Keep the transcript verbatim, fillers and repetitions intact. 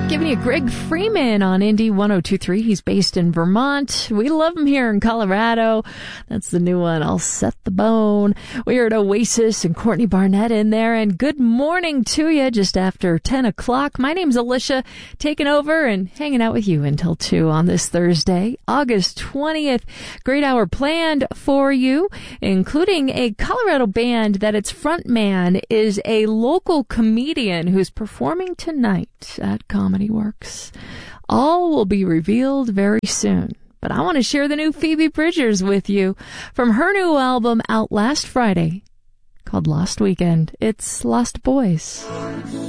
Giving you Greg Freeman on Indy one oh two point three. He's based in Vermont. We love him here in Colorado. That's the new one, I'll Set the Bone. We heard Oasis and Courtney Barnett in there. And good morning to you just after ten o'clock. My name's Alicia, taking over and hanging out with you until two on this Thursday, August twentieth. Great hour planned for you, including a Colorado band that its front man is a local comedian who's performing tonight at Comedy Works. All will be revealed very soon. But I want to share the new Phoebe Bridgers with you from her new album out last Friday called Lost Weekend. It's Lost Boys.